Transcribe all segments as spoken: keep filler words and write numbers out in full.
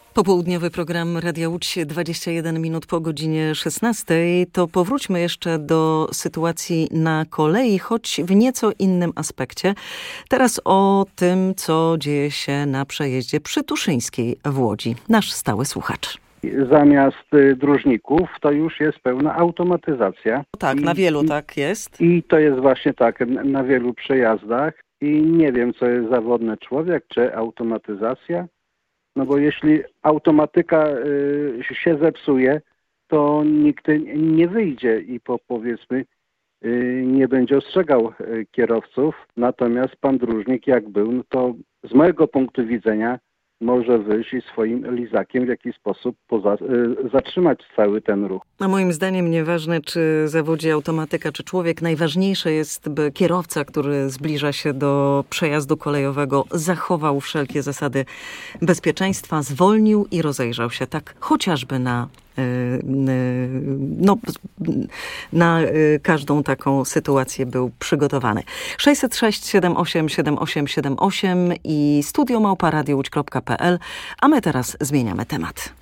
Popołudniowy program Radia Łódź, dwadzieścia jeden minut po godzinie szesnastej. To powróćmy jeszcze do sytuacji na kolei, choć w nieco innym aspekcie. Teraz o tym, co dzieje się na przejeździe Przytuszyńskiej w Łodzi. Nasz stały słuchacz. Zamiast dróżników to już jest pełna automatyzacja. Tak, I, na wielu i, tak jest. I to jest właśnie tak, na wielu przejazdach. I nie wiem, co jest zawodny człowiek, czy automatyzacja. No bo jeśli automatyka y, się zepsuje, to nikt nie wyjdzie i po, powiedzmy y, nie będzie ostrzegał y, kierowców. Natomiast pan dróżnik jak był, no to z mojego punktu widzenia może wyjść i swoim lizakiem w jakiś sposób poza, y, zatrzymać cały ten ruch. A moim zdaniem nieważne, czy zawodzi automatyka, czy człowiek, najważniejsze jest, by kierowca, który zbliża się do przejazdu kolejowego, zachował wszelkie zasady bezpieczeństwa, zwolnił i rozejrzał się, tak chociażby na no, na każdą taką sytuację był przygotowany. sześćset sześć siedem osiem siedem osiem siedem osiem i studio małpa radio łódź kropka pe el, a my teraz zmieniamy temat.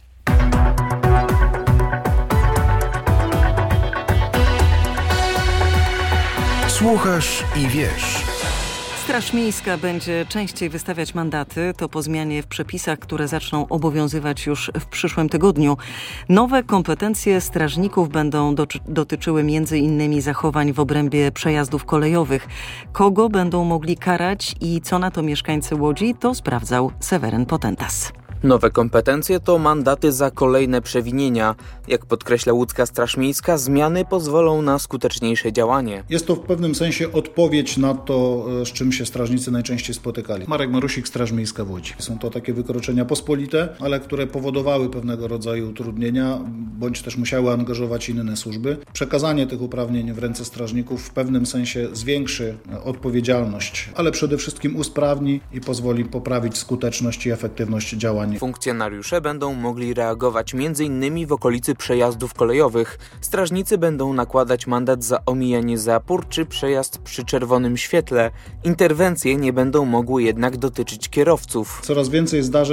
Słuchasz i wiesz. Straż Miejska będzie częściej wystawiać mandaty. To po zmianie w przepisach, które zaczną obowiązywać już w przyszłym tygodniu. Nowe kompetencje strażników będą do, dotyczyły między innymi zachowań w obrębie przejazdów kolejowych. Kogo będą mogli karać i co na to mieszkańcy Łodzi, to sprawdzał Seweryn Potentas. Nowe kompetencje to mandaty za kolejne przewinienia. Jak podkreśla łódzka Straż Miejska, zmiany pozwolą na skuteczniejsze działanie. Jest to w pewnym sensie odpowiedź na to, z czym się strażnicy najczęściej spotykali. Marek Marusik, Straż Miejska w Łodzi. Są to takie wykroczenia pospolite, ale które powodowały pewnego rodzaju utrudnienia, bądź też musiały angażować inne służby. Przekazanie tych uprawnień w ręce strażników w pewnym sensie zwiększy odpowiedzialność, ale przede wszystkim usprawni i pozwoli poprawić skuteczność i efektywność działań. Funkcjonariusze będą mogli reagować między innymi w okolicy przejazdów kolejowych. Strażnicy będą nakładać mandat za omijanie zapór czy przejazd przy czerwonym świetle. Interwencje nie będą mogły jednak dotyczyć kierowców. Coraz więcej zdarzeń